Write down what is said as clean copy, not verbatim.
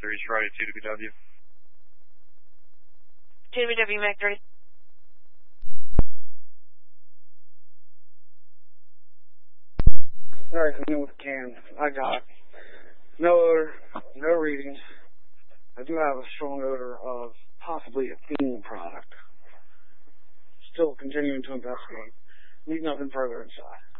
Series Friday 2WW. 2WW Mac 3. Alright, I'm in with the can. I got no odor, no readings. I do have a strong odor of possibly a theme product. Still continuing to investigate. Need nothing further inside.